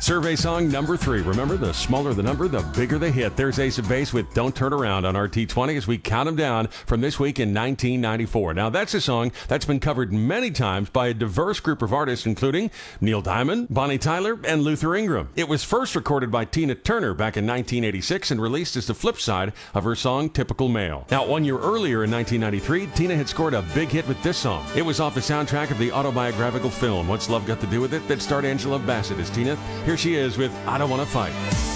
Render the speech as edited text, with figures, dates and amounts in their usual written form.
Survey song number 3. Remember, the smaller the number, the bigger the hit. There's Ace of Base with Don't Turn Around on RT20 as we count them down from this week in 1994. Now, that's a song that's been covered many times by a diverse group of artists, including Neil Diamond, Bonnie Tyler, and Luther Ingram. It was first recorded by Tina Turner back in 1986 and released as the flip side of her song Typical Male. Now, 1 year earlier in 1993, Tina had scored a big hit with this song. It was off the soundtrack of the autobiographical film What's Love Got to Do with It that starred Angela Bassett as Tina. Here she is with I Don't Want to Fight.